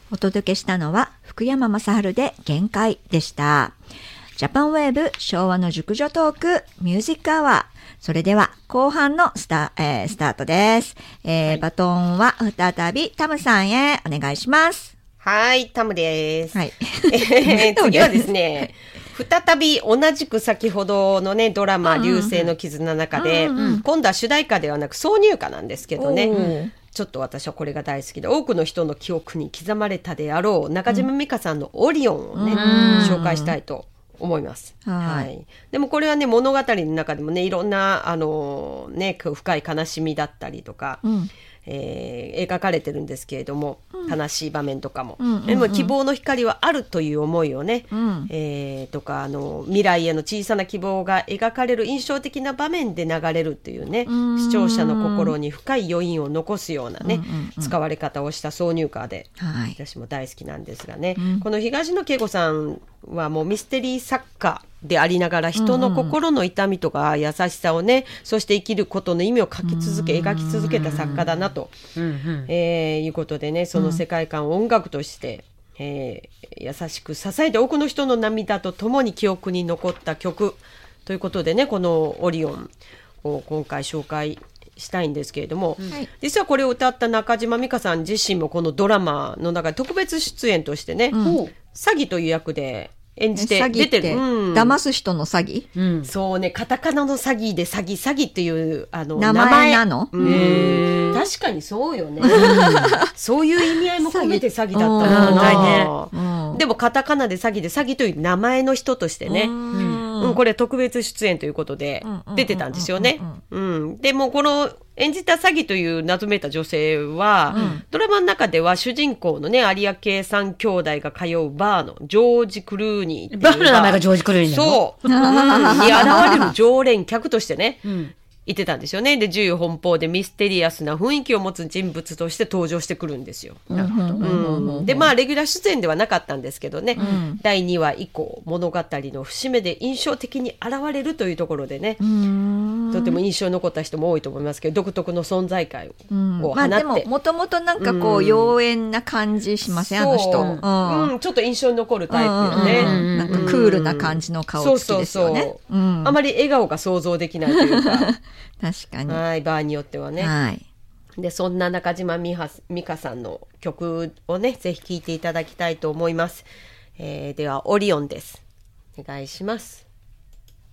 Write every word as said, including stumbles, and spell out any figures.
お届けしたのは福山雅治で限界でした。ジャパンウェーブ昭和の熟女トークミュージックアワー。それでは後半のスタ、えー、スタートです、えーはい、バトンは再びタムさんへお願いします。 はい、タムです。はい、えー、次はですね、再び同じく先ほどのねドラマ、流星の絆の中で、うんうんうん、今度は主題歌ではなく挿入歌なんですけどね、ちょっと私はこれが大好きで、多くの人の記憶に刻まれたであろう中島美嘉さんのオリオンをね、うん、紹介したいと思います。はい、はい、でもこれはね物語の中でもねいろんなあのね深い悲しみだったりとか、うんえー、描かれてるんですけれども、うん、悲しい場面とかも、うんうんうん、でも希望の光はあるという思いをね、うんえー、とかあの未来への小さな希望が描かれる印象的な場面で流れるっていうね、視聴者の心に深い余韻を残すようなね、うんうんうん、使われ方をした挿入歌で、はい、私も大好きなんですがね、うん、この東野圭吾さんはもうミステリー作家でありながら人の心の痛みとか優しさをね、うんうん、そして生きることの意味を書き続け描き続けた作家だなと、うんうんえー、いうことでね、その世界観を音楽として、うんえー、優しく支えて多くの人の涙とともに記憶に残った曲ということでね、このオリオンを今回紹介したいんですけれども、うん、実はこれを歌った中島美嘉さん自身もこのドラマの中で特別出演としてね、うん、詐欺という役で演じて出てる、 うん、騙す人の詐欺、 うん、そうね、カタカナの詐欺で詐欺詐欺っていうあの名前なの、 うん、へ確かにそうよねそういう意味合いも込めて詐欺だったのかな、ね、でもカタカナで詐欺で詐欺という名前の人としてね、うんうん、これ特別出演ということで出てたんですよね。でもこの演じた詐欺という謎めいた女性は、うん、ドラマの中では主人公のね有明三兄弟が通うバーのジョージ・クルーニーっていうバーの名前がジョージ・クルーニーなの？ そう、うん、に現れる常連客としてね、うんいてたんですよね。で自由奔放でミステリアスな雰囲気を持つ人物として登場してくるんですよ。なるほど、うん、でまあレギュラー出演ではなかったんですけどね、うん、だいにわ以降物語の節目で印象的に現れるというところでね、うんとても印象に残った人も多いと思いますけど、独特の存在感を放って、うんまあ、 でももともとなんかこう、うん、妖艶な感じしませんあの人、 うんうん、ちょっと印象に残るタイプよね、うんうん、 なんかクールな感じの顔つきですよね。そうそうそう、うん、 あまり笑顔が想像できないというか確かに、 はい、場合によってはね、 はい、 でそんな中島美嘉さんの曲をねぜひ聴いていただきたいと思います、えー、ではオリオンです。お願いします。